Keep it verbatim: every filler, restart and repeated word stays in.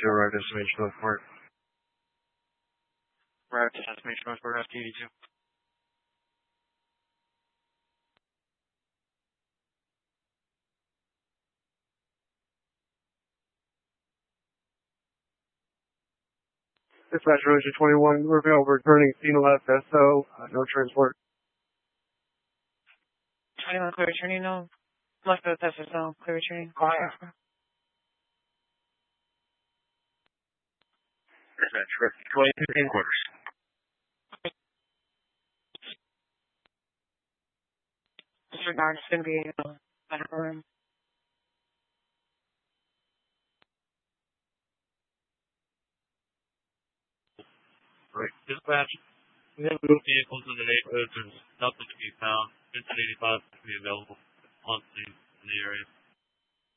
to arrive at destination Northport. Arrive to destination Northport, F T eighty-two. Dispatch Roger twenty-one, we're available returning scene left S O, uh, no transport. twenty-one, clear returning, no. Left of S O, clear returning. Quiet. Dispatch Roger twenty-two, in quarters. Disregard, it's going to be a uh, better room. Right. Dispatch, we have moved vehicles in the neighborhood. There's nothing to be found. Vincent eighty-five to be available on scene in the area.